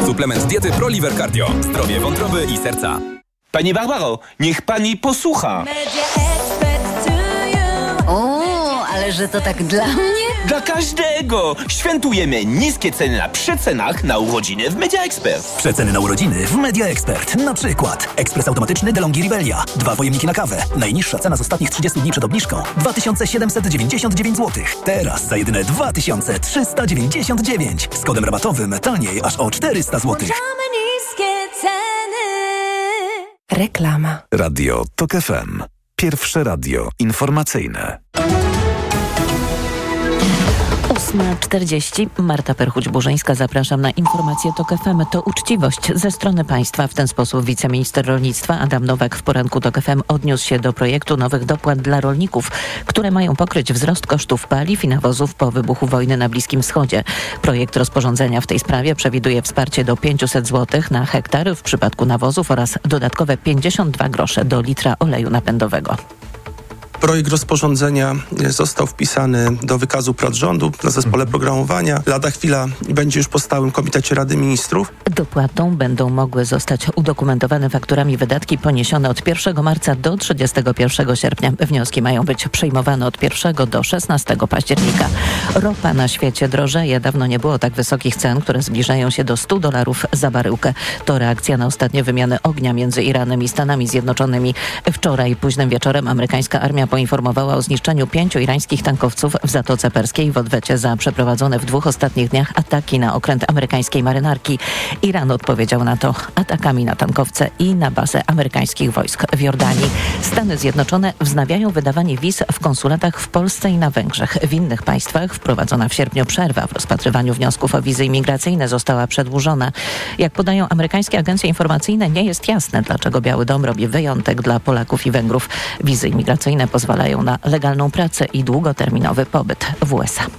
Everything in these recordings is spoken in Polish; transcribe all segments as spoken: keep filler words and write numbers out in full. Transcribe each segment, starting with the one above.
Suplement diety ProLiver Cardio. Zdrowie wątroby i serca. Pani Barbaro, niech pani posłucha. O, ale że to tak dla mnie? Dla każdego! Świętujemy niskie ceny na przecenach na urodziny w Media Expert. Przeceny na urodziny w Media Expert. Na przykład ekspres automatyczny DeLonghi Ribelia. Dwa pojemniki na kawę. Najniższa cena z ostatnich trzydziestu dni przed obniżką dwa tysiące siedemset dziewięćdziesiąt dziewięć złotych. Teraz za jedyne dwa tysiące trzysta dziewięćdziesiąt dziewięć. Z kodem rabatowym taniej aż o czterysta złotych. Reklama. Radio Tok F M. Pierwsze radio informacyjne. ósma czterdzieści. Marta Perchuć-Burzyńska, zapraszam na informację Tok F M. To uczciwość ze strony państwa. W ten sposób wiceminister rolnictwa Adam Nowak w poranku Tok F M odniósł się do projektu nowych dopłat dla rolników, które mają pokryć wzrost kosztów paliw i nawozów po wybuchu wojny na Bliskim Wschodzie. Projekt rozporządzenia w tej sprawie przewiduje wsparcie do pięćset złotych na hektar w przypadku nawozów oraz dodatkowe pięćdziesiąt dwa grosze do litra oleju napędowego. Projekt rozporządzenia został wpisany do wykazu prac rządu na zespole programowania. Lada chwila będzie już po stałym komitecie Rady Ministrów. Dopłatą będą mogły zostać udokumentowane fakturami wydatki poniesione od pierwszego marca do trzydziestego pierwszego sierpnia. Wnioski mają być przyjmowane od pierwszego do szesnastego października. Ropa na świecie drożeje. Dawno nie było tak wysokich cen, które zbliżają się do stu dolarów za baryłkę. To reakcja na ostatnie wymiany ognia między Iranem i Stanami Zjednoczonymi. Wczoraj późnym wieczorem amerykańska armia poinformowała o zniszczeniu pięciu irańskich tankowców w Zatoce Perskiej w odwecie za przeprowadzone w dwóch ostatnich dniach ataki na okręt amerykańskiej marynarki. Iran odpowiedział na to atakami na tankowce i na bazę amerykańskich wojsk w Jordanii. Stany Zjednoczone wznawiają wydawanie wiz w konsulatach w Polsce i na Węgrzech. W innych państwach wprowadzona w sierpniu przerwa w rozpatrywaniu wniosków o wizy imigracyjne została przedłużona. Jak podają amerykańskie agencje informacyjne, nie jest jasne, dlaczego Biały Dom robi wyjątek dla Polaków i Węgrów. Wizy imigracyjne pozwalają na legalną pracę i długoterminowy pobyt w U S A.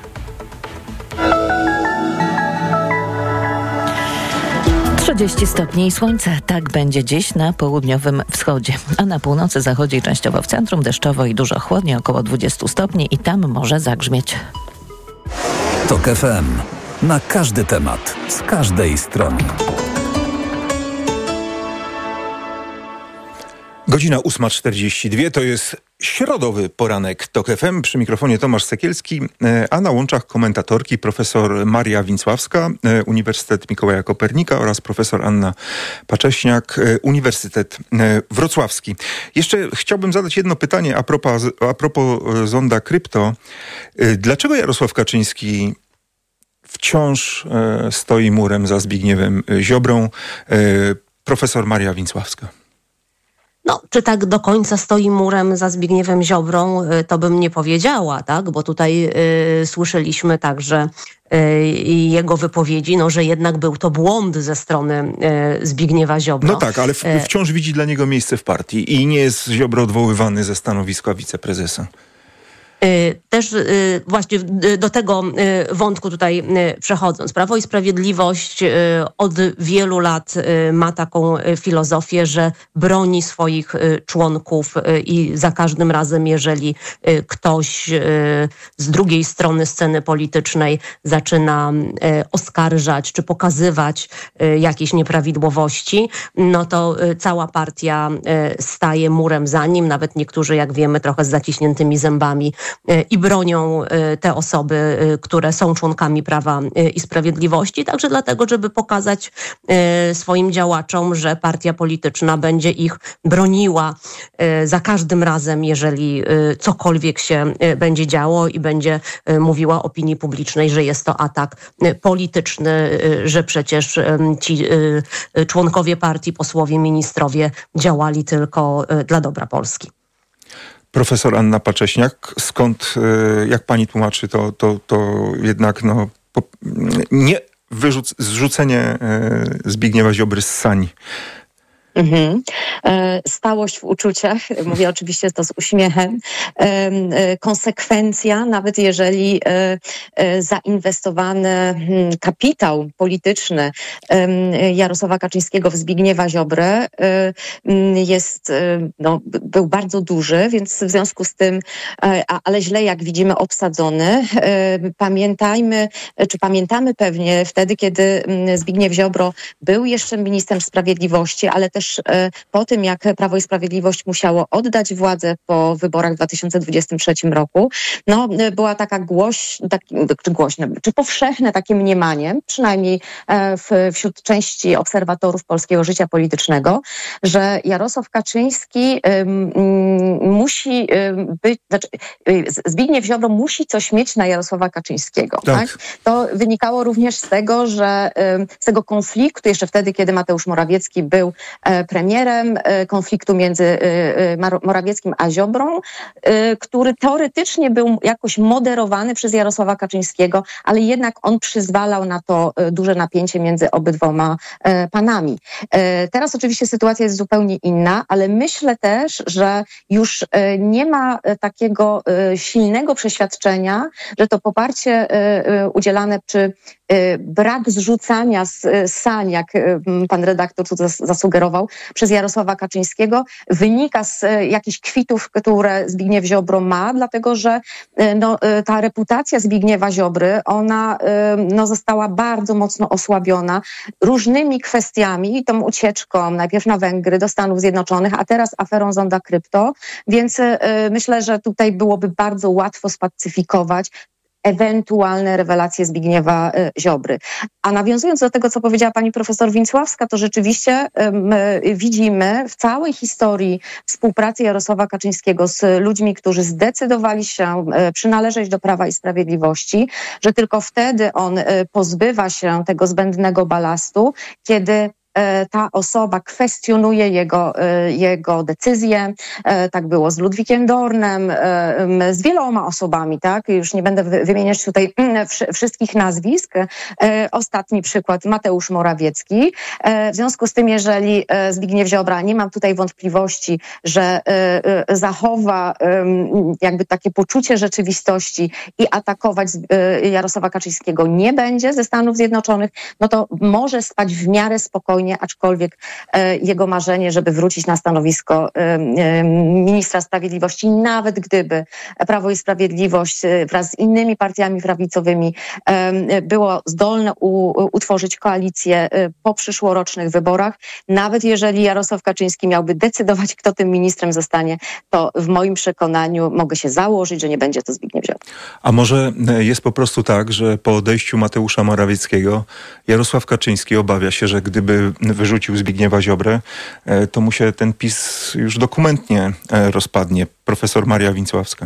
trzydzieści stopni i słońce. Tak będzie dziś na południowym wschodzie. A na północy, zachodzie i częściowo w centrum deszczowo i dużo chłodniej, około dwudziestu stopni i tam może zagrzmieć. Tok F M. Na każdy temat. Z każdej strony. Godzina ósma czterdzieści dwa to jest środowy poranek Tok F M. Przy mikrofonie Tomasz Sekielski, a na łączach komentatorki profesor Maria Więcławska, Uniwersytet Mikołaja Kopernika oraz profesor Anna Pacześniak, Uniwersytet Wrocławski. Jeszcze chciałbym zadać jedno pytanie a propos, a propos zonda krypto. Dlaczego Jarosław Kaczyński wciąż stoi murem za Zbigniewem Ziobrą? Profesor Maria Więcławska. No, czy tak do końca stoi murem za Zbigniewem Ziobrą, to bym nie powiedziała, tak? Bo tutaj y, słyszeliśmy także y, jego wypowiedzi, no, że jednak był to błąd ze strony y, Zbigniewa Ziobro. No tak, ale w, wciąż widzi dla niego miejsce w partii i nie jest Ziobro odwoływany ze stanowiska wiceprezesa. Też właśnie do tego wątku tutaj przechodząc. Prawo i Sprawiedliwość od wielu lat ma taką filozofię, że broni swoich członków i za każdym razem, jeżeli ktoś z drugiej strony sceny politycznej zaczyna oskarżać czy pokazywać jakieś nieprawidłowości, no to cała partia staje murem za nim. Nawet niektórzy, jak wiemy, trochę z zaciśniętymi zębami i bronią te osoby, które są członkami Prawa i Sprawiedliwości, także dlatego, żeby pokazać swoim działaczom, że partia polityczna będzie ich broniła za każdym razem, jeżeli cokolwiek się będzie działo i będzie mówiła opinii publicznej, że jest to atak polityczny, że przecież ci członkowie partii, posłowie, ministrowie działali tylko dla dobra Polski. Profesor Anna Pacześniak, skąd, jak pani tłumaczy, to, to, to jednak no, po, nie wyrzuc, zrzucenie Zbigniewa Ziobry z sani? Mhm. Stałość w uczuciach, mówię oczywiście to z uśmiechem, konsekwencja, nawet jeżeli zainwestowany kapitał polityczny Jarosława Kaczyńskiego w Zbigniewa Ziobrę jest, no, był bardzo duży, więc w związku z tym, ale źle jak widzimy obsadzony. Pamiętajmy, czy pamiętamy pewnie wtedy, kiedy Zbigniew Ziobro był jeszcze ministrem sprawiedliwości, ale też po tym, jak Prawo i Sprawiedliwość musiało oddać władzę po wyborach w dwa tysiące dwudziestym trzecim roku, no, była taka głoś, tak, czy głośne, czy powszechne takie mniemanie, przynajmniej w, wśród części obserwatorów polskiego życia politycznego, że Jarosław Kaczyński um, musi być, znaczy Zbigniew Ziobro musi coś mieć na Jarosława Kaczyńskiego. Tak. Tak? To wynikało również z tego, że z tego konfliktu, jeszcze wtedy, kiedy Mateusz Morawiecki był premierem, konfliktu między Morawieckim a Ziobrą, który teoretycznie był jakoś moderowany przez Jarosława Kaczyńskiego, ale jednak on przyzwalał na to duże napięcie między obydwoma panami. Teraz oczywiście sytuacja jest zupełnie inna, ale myślę też, że już nie ma takiego silnego przeświadczenia, że to poparcie udzielane czy brak zrzucania z sań, jak pan redaktor tu zasugerował, przez Jarosława Kaczyńskiego, wynika z jakichś kwitów, które Zbigniew Ziobro ma, dlatego że no, ta reputacja Zbigniewa Ziobry, ona no, została bardzo mocno osłabiona różnymi kwestiami, tą ucieczką najpierw na Węgry, do Stanów Zjednoczonych, a teraz aferą Zonda Krypto, więc myślę, że tutaj byłoby bardzo łatwo spacyfikować ewentualne rewelacje Zbigniewa Ziobry. A nawiązując do tego, co powiedziała pani profesor Więcławska, to rzeczywiście my widzimy w całej historii współpracy Jarosława Kaczyńskiego z ludźmi, którzy zdecydowali się przynależeć do Prawa i Sprawiedliwości, że tylko wtedy on pozbywa się tego zbędnego balastu, kiedy ta osoba kwestionuje jego, jego decyzje. Tak było z Ludwikiem Dornem, z wieloma osobami, tak? Już nie będę wymieniać tutaj wszystkich nazwisk. Ostatni przykład, Mateusz Morawiecki. W związku z tym, jeżeli Zbigniew Ziobra, nie mam tutaj wątpliwości, że zachowa jakby takie poczucie rzeczywistości i atakować Jarosława Kaczyńskiego nie będzie ze Stanów Zjednoczonych, no to może spać w miarę spokojnie, aczkolwiek e, jego marzenie, żeby wrócić na stanowisko e, e, ministra sprawiedliwości, nawet gdyby Prawo i Sprawiedliwość e, wraz z innymi partiami prawicowymi e, było zdolne u, utworzyć koalicję e, po przyszłorocznych wyborach, nawet jeżeli Jarosław Kaczyński miałby decydować, kto tym ministrem zostanie, to w moim przekonaniu mogę się założyć, że nie będzie to Zbigniew Ziobro. A może jest po prostu tak, że po odejściu Mateusza Morawieckiego Jarosław Kaczyński obawia się, że gdyby wyrzucił Zbigniewa Ziobrę, to mu się ten PiS już dokumentnie rozpadnie. Profesor Maria Więcławska.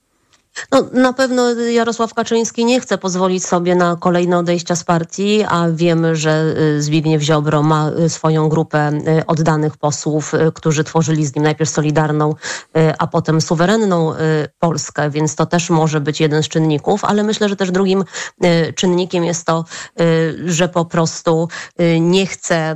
No, na pewno Jarosław Kaczyński nie chce pozwolić sobie na kolejne odejścia z partii, a wiemy, że Zbigniew Ziobro ma swoją grupę oddanych posłów, którzy tworzyli z nim najpierw Solidarną, a potem suwerenną Polskę, więc to też może być jeden z czynników, ale myślę, że też drugim czynnikiem jest to, że po prostu nie chce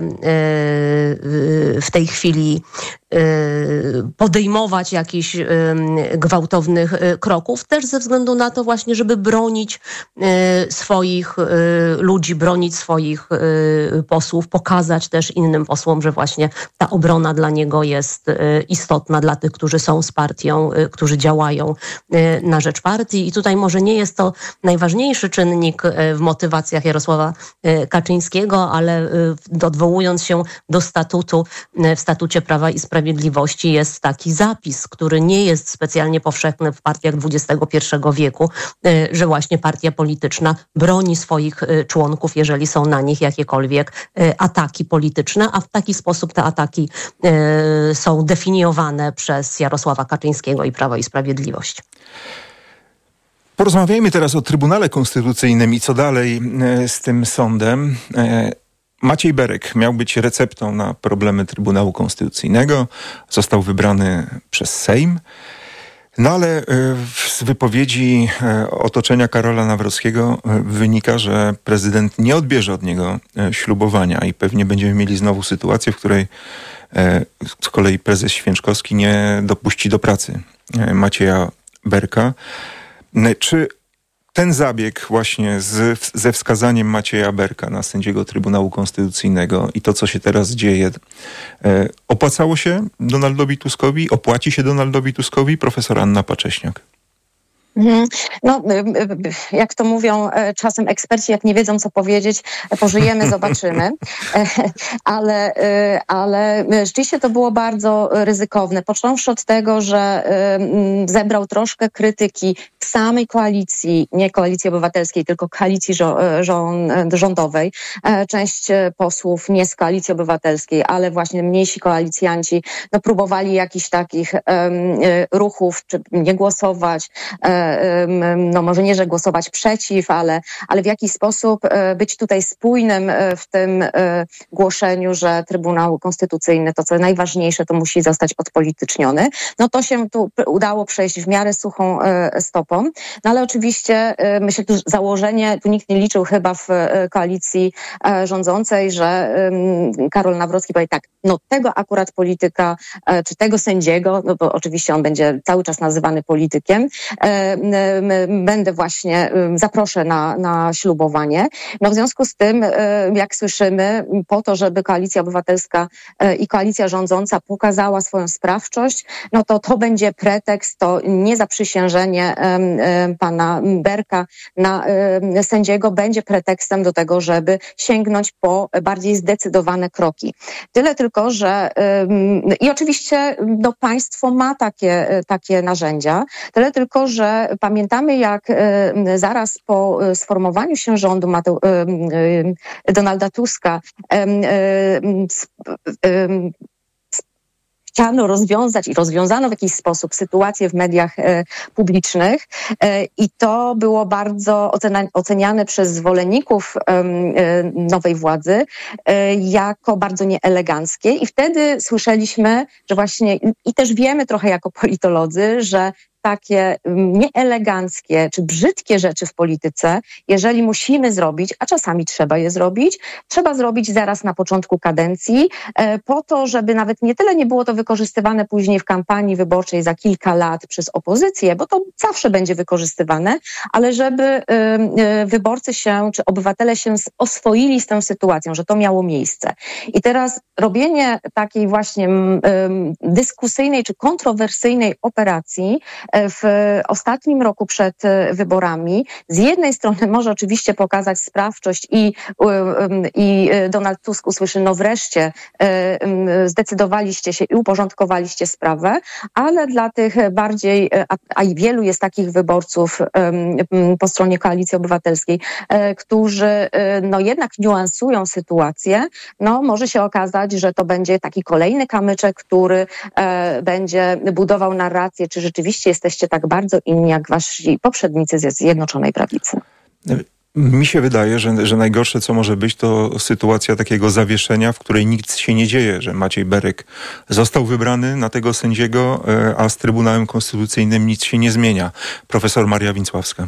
w tej chwili podejmować jakichś gwałtownych kroków, też ze względu na to właśnie, żeby bronić swoich ludzi, bronić swoich posłów, pokazać też innym posłom, że właśnie ta obrona dla niego jest istotna, dla tych, którzy są z partią, którzy działają na rzecz partii. I tutaj może nie jest to najważniejszy czynnik w motywacjach Jarosława Kaczyńskiego, ale odwołując się do statutu, w statucie Prawa i Sprawiedliwości jest taki zapis, który nie jest specjalnie powszechny w partiach dwudziestego pierwszego wieku, że właśnie partia polityczna broni swoich członków, jeżeli są na nich jakiekolwiek ataki polityczne, a w taki sposób te ataki są definiowane przez Jarosława Kaczyńskiego i Prawo i Sprawiedliwość. Porozmawiajmy teraz o Trybunale Konstytucyjnym i co dalej z tym sądem. Maciej Berek miał być receptą na problemy Trybunału Konstytucyjnego. Został wybrany przez Sejm. No ale z wypowiedzi otoczenia Karola Nawrockiego wynika, że prezydent nie odbierze od niego ślubowania i pewnie będziemy mieli znowu sytuację, w której z kolei prezes Święczkowski nie dopuści do pracy Macieja Berka. Czy ten zabieg właśnie z, ze wskazaniem Macieja Berka na sędziego Trybunału Konstytucyjnego i to, co się teraz dzieje, e, opłacało się Donaldowi Tuskowi? Opłaci się Donaldowi Tuskowi? Profesor Anna Pacześniak. No, jak to mówią czasem eksperci, jak nie wiedzą, co powiedzieć, pożyjemy, zobaczymy. Ale, ale rzeczywiście to było bardzo ryzykowne. Począwszy od tego, że zebrał troszkę krytyki w samej koalicji, nie koalicji obywatelskiej, tylko koalicji rządowej. Część posłów nie z koalicji obywatelskiej, ale właśnie mniejsi koalicjanci no, próbowali jakichś takich ruchów, czy nie głosować, no może nie, że głosować przeciw, ale, ale w jakiś sposób być tutaj spójnym w tym głoszeniu, że Trybunał Konstytucyjny, to co najważniejsze, to musi zostać odpolityczniony. No to się tu udało przejść w miarę suchą stopą. No ale oczywiście myślę, że założenie, tu nikt nie liczył chyba w koalicji rządzącej, że Karol Nawrocki powie tak, no tego akurat polityka, czy tego sędziego, no bo oczywiście on będzie cały czas nazywany politykiem, będę właśnie, zaproszę na, na ślubowanie. No w związku z tym, jak słyszymy, po to, żeby Koalicja Obywatelska i koalicja rządząca pokazała swoją sprawczość, no to to będzie pretekst, to niezaprzysiężenie pana Berka na sędziego będzie pretekstem do tego, żeby sięgnąć po bardziej zdecydowane kroki. Tyle tylko, że i oczywiście no, państwo ma takie, takie narzędzia, tyle tylko, że pamiętamy, jak zaraz po sformowaniu się rządu Mateu- Donalda Tuska chciano rozwiązać i rozwiązano w jakiś sposób sytuację w mediach e, publicznych e, i to było bardzo ocena- oceniane przez zwolenników e, e, nowej władzy e, jako bardzo nieeleganckie i wtedy słyszeliśmy, że właśnie i też wiemy trochę jako politolodzy, że takie nieeleganckie czy brzydkie rzeczy w polityce, jeżeli musimy zrobić, a czasami trzeba je zrobić, trzeba zrobić zaraz na początku kadencji, po to, żeby nawet nie tyle nie było to wykorzystywane później w kampanii wyborczej za kilka lat przez opozycję, bo to zawsze będzie wykorzystywane, ale żeby wyborcy się, czy obywatele się oswoili z tą sytuacją, że to miało miejsce. I teraz robienie takiej właśnie dyskusyjnej czy kontrowersyjnej operacji w ostatnim roku przed wyborami z jednej strony może oczywiście pokazać sprawczość i, i Donald Tusk usłyszy, no wreszcie zdecydowaliście się i uporządkowaliście sprawę, ale dla tych bardziej, a, a i wielu jest takich wyborców po stronie Koalicji Obywatelskiej, którzy no jednak niuansują sytuację, no może się okazać, że to będzie taki kolejny kamyczek, który będzie budował narrację, czy rzeczywiście jest jesteście tak bardzo inni jak wasi poprzednicy ze Zjednoczonej Prawicy. Mi się wydaje, że, że najgorsze, co może być, to sytuacja takiego zawieszenia, w której nic się nie dzieje, że Maciej Berek został wybrany na tego sędziego, a z Trybunałem Konstytucyjnym nic się nie zmienia. Profesor Maria Wincławska.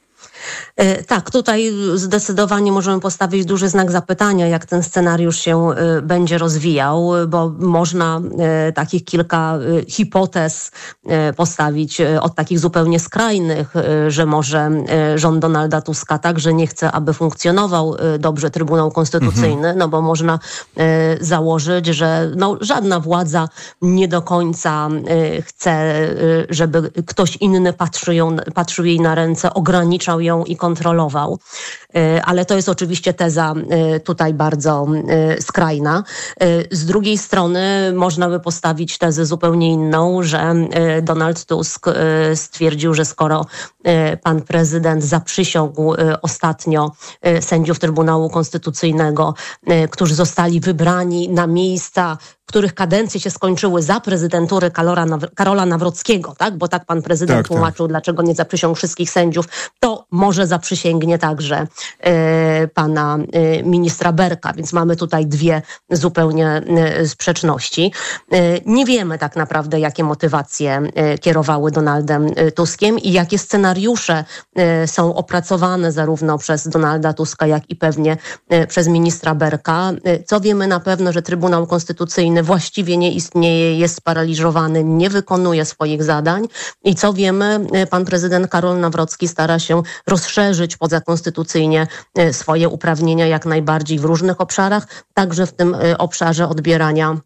Tak, tutaj zdecydowanie możemy postawić duży znak zapytania, jak ten scenariusz się będzie rozwijał, bo można takich kilka hipotez postawić od takich zupełnie skrajnych, że może rząd Donalda Tuska także nie chce, aby funkcjonował dobrze Trybunał Konstytucyjny, mhm. no bo można założyć, że no, żadna władza nie do końca chce, żeby ktoś inny patrzył, ją, patrzył jej na ręce, ograniczał ją i kontrolował. Ale to jest oczywiście teza tutaj bardzo skrajna. Z drugiej strony można by postawić tezę zupełnie inną, że Donald Tusk stwierdził, że skoro pan prezydent zaprzysiągł ostatnio sędziów Trybunału Konstytucyjnego, którzy zostali wybrani na miejsca których kadencje się skończyły za prezydentury Karola, Nawr- Karola Nawrockiego, tak? Bo tak pan prezydent tak, tłumaczył, tak. dlaczego nie zaprzysiągł wszystkich sędziów, to może zaprzysięgnie także e, pana e, ministra Berka, więc mamy tutaj dwie zupełnie e, sprzeczności. E, nie wiemy tak naprawdę, jakie motywacje e, kierowały Donaldem Tuskiem i jakie scenariusze e, są opracowane zarówno przez Donalda Tuska, jak i pewnie e, przez ministra Berka. E, co wiemy na pewno, że Trybunał Konstytucyjny właściwie nie istnieje, jest sparaliżowany, nie wykonuje swoich zadań i co wiemy, e, pan prezydent Karol Nawrocki stara się rozszerzyć pozakonstytucyjnie e, swoje uprawnienia jak najbardziej w różnych obszarach, także w tym e, obszarze odbierania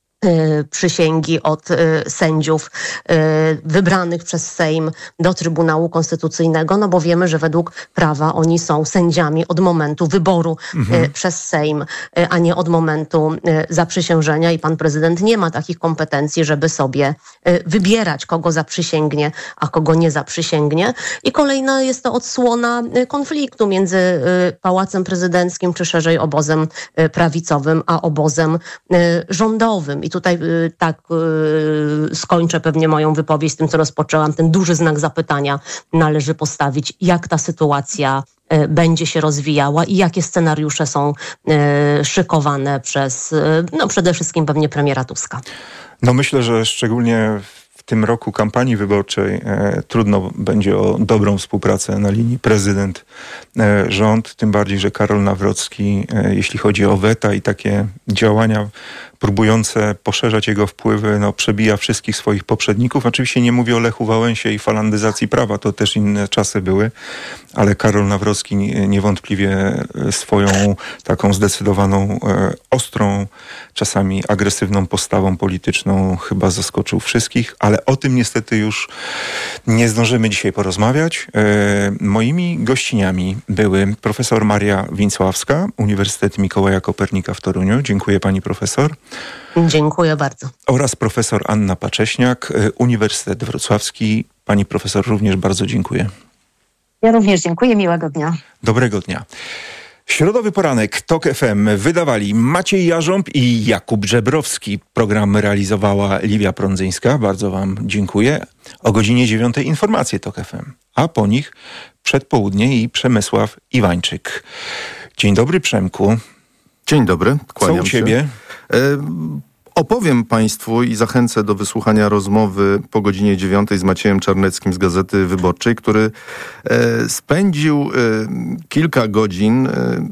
przysięgi od y, sędziów y, wybranych przez Sejm do Trybunału Konstytucyjnego, no bo wiemy, że według prawa oni są sędziami od momentu wyboru mhm. y, przez Sejm, y, a nie od momentu y, zaprzysiężenia i pan prezydent nie ma takich kompetencji, żeby sobie y, wybierać, kogo zaprzysięgnie, a kogo nie zaprzysięgnie. I kolejna jest to odsłona y, konfliktu między y, Pałacem Prezydenckim, czy szerzej obozem y, prawicowym, a obozem y, rządowym. I tutaj y, tak y, skończę pewnie moją wypowiedź tym, co rozpoczęłam. Ten duży znak zapytania należy postawić, jak ta sytuacja y, będzie się rozwijała i jakie scenariusze są y, szykowane przez y, no przede wszystkim pewnie premiera Tuska. No myślę, że szczególnie w tym roku kampanii wyborczej e, trudno będzie o dobrą współpracę na linii prezydent-rząd, e, tym bardziej, że Karol Nawrocki, e, jeśli chodzi o weta i takie działania próbujące poszerzać jego wpływy, no, przebija wszystkich swoich poprzedników. Oczywiście nie mówię o Lechu Wałęsie i falandyzacji prawa, to też inne czasy były, ale Karol Nawrocki niewątpliwie swoją taką zdecydowaną, e, ostrą, czasami agresywną postawą polityczną chyba zaskoczył wszystkich, ale o tym niestety już nie zdążymy dzisiaj porozmawiać. E, moimi gościniami były profesor Maria Wincławska, Uniwersytet Mikołaja Kopernika w Toruniu. Dziękuję pani profesor. Dziękuję bardzo. Oraz profesor Anna Pacześniak, Uniwersytet Wrocławski. Pani profesor również bardzo dziękuję. Ja również dziękuję. Miłego dnia. Dobrego dnia. Środowy poranek TOK F M wydawali Maciej Jarząb i Jakub Żebrowski. Program realizowała Liwia Prądzyńska. Bardzo wam dziękuję. O godzinie dziewiątej informacje TOK F M, a po nich przedpołudnie i Przemysław Iwańczyk. Dzień dobry, Przemku. Dzień dobry, kłaniam Co u się. ciebie? E, opowiem państwu i zachęcę do wysłuchania rozmowy po godzinie dziewiątej z Maciejem Czarneckim z Gazety Wyborczej, który e, spędził e, kilka godzin, e,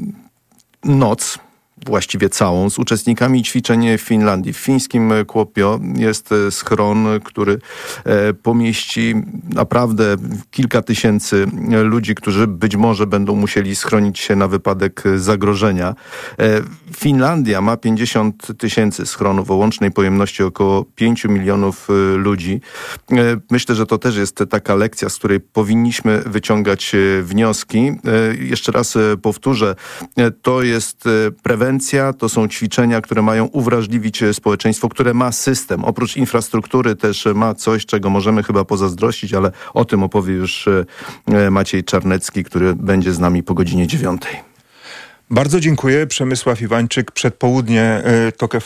noc, właściwie całą, z uczestnikami ćwiczeń w Finlandii. W fińskim Kuopio jest schron, który pomieści naprawdę kilka tysięcy ludzi, którzy być może będą musieli schronić się na wypadek zagrożenia. Finlandia ma pięćdziesiąt tysięcy schronów o łącznej pojemności około pięć milionów ludzi. Myślę, że to też jest taka lekcja, z której powinniśmy wyciągać wnioski. Jeszcze raz powtórzę, to jest prewencja, to są ćwiczenia, które mają uwrażliwić społeczeństwo, które ma system. Oprócz infrastruktury też ma coś, czego możemy chyba pozazdrościć, ale o tym opowie już Maciej Czarnecki, który będzie z nami po godzinie dziewiątej. Bardzo dziękuję. Przemysław Iwańczyk, przedpołudnie TOK F M.